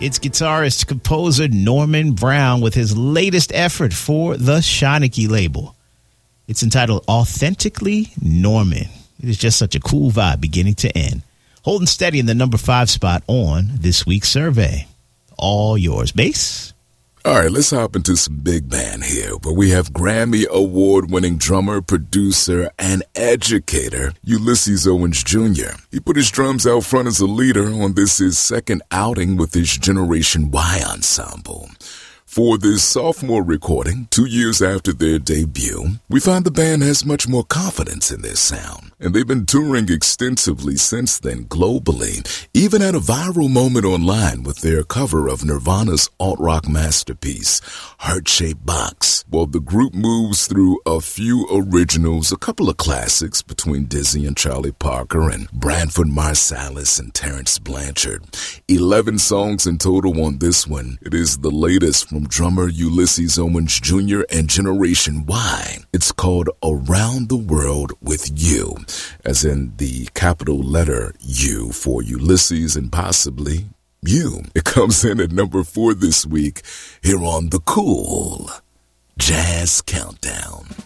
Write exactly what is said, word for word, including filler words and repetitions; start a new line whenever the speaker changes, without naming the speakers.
It's guitarist, composer Norman Brown with his latest effort for the Shanachie label. It's entitled Authentically Norman. It is just such a cool vibe beginning to end. Holding steady in the number five spot on this week's survey. All yours, Bass.
All right, let's hop into some big band here, where we have Grammy award-winning drummer, producer, and educator Ulysses Owens Junior He put his drums out front as a leader on this his second outing with his Generation Y ensemble. For this sophomore recording, two years after their debut, we find the band has much more confidence in their sound, and they've been touring extensively since then globally, even had a viral moment online with their cover of Nirvana's alt-rock masterpiece, Heart-Shaped Box, while the group moves through a few originals, a couple of classics between Dizzy and Charlie Parker and Branford Marsalis and Terrence Blanchard. Eleven songs in total on this one. It is the latest from drummer Ulysses Owens Junior and Generation Y. It's called Around the World with You, as in the capital letter U for Ulysses and possibly you. It comes in at number four this week here on the Cool Jazz Countdown.